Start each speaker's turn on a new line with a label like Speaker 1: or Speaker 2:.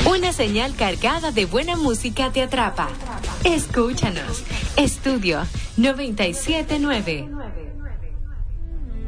Speaker 1: Una señal cargada de buena música te atrapa. Escúchanos. Estudio 97.9.